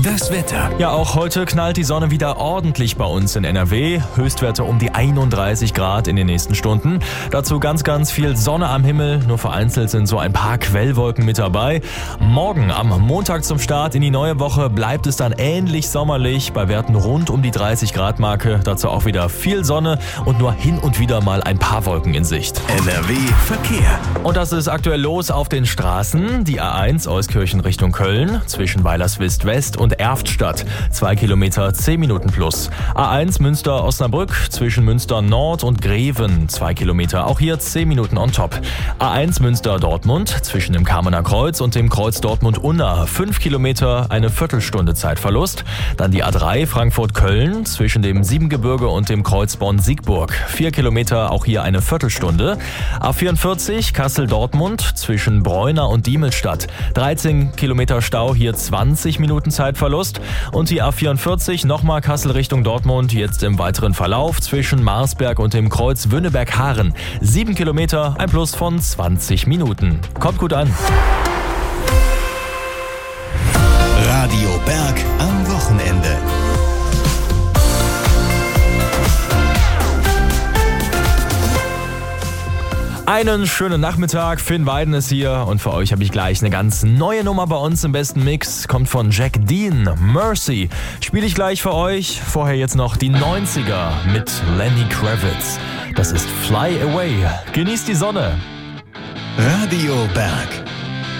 Das Wetter. Ja, auch heute knallt die Sonne wieder ordentlich bei uns in NRW. Höchstwerte um die 31 Grad in den nächsten Stunden. Dazu ganz viel Sonne am Himmel. Nur vereinzelt sind so ein paar Quellwolken mit dabei. Morgen am Montag zum Start in die neue Woche bleibt es dann ähnlich sommerlich. Bei Werten rund um die 30 Grad Marke. Dazu auch wieder viel Sonne und nur hin und wieder mal ein paar Wolken in Sicht. NRW Verkehr. Und das ist aktuell los auf den Straßen. Die A1 Euskirchen Richtung Köln zwischen Weilerswist West und Erftstadt. 2 Kilometer, 10 Minuten plus. A1 Münster-Osnabrück zwischen Münster Nord und Greven. 2 Kilometer, auch hier 10 Minuten on top. A1 Münster-Dortmund zwischen dem Kamener Kreuz und dem Kreuz Dortmund-Unna. 5 Kilometer, eine Viertelstunde Zeitverlust. Dann die A3 Frankfurt-Köln zwischen dem Siebengebirge und dem Kreuz Bonn-Siegburg. 4 Kilometer, auch hier eine Viertelstunde. A44 Kassel-Dortmund zwischen Bräuner und Diemelstadt. 13 Kilometer Stau, hier 20 Minuten Zeitverlust. Und die A44 nochmal Kassel Richtung Dortmund, jetzt im weiteren Verlauf zwischen Marsberg und dem Kreuz Wünneberg-Haaren. 7 Kilometer, ein Plus von 20 Minuten. Kommt gut an. Radio Berg am Wochenende. Einen schönen Nachmittag, Finn Weiden ist hier und für euch habe ich gleich eine ganz neue Nummer bei uns im besten Mix. Kommt von Jack Dean, Mercy. Spiele ich gleich für euch. Vorher jetzt noch die 90er mit Lenny Kravitz. Das ist Fly Away. Genießt die Sonne. Radio Berg.